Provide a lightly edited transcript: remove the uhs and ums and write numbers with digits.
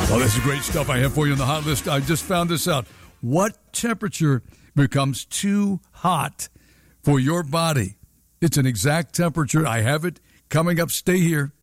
Oh, this is great stuff I have for you on the hot list. I just found this out. What temperature becomes too hot for your body? It's an exact temperature. I have it coming up. Stay here.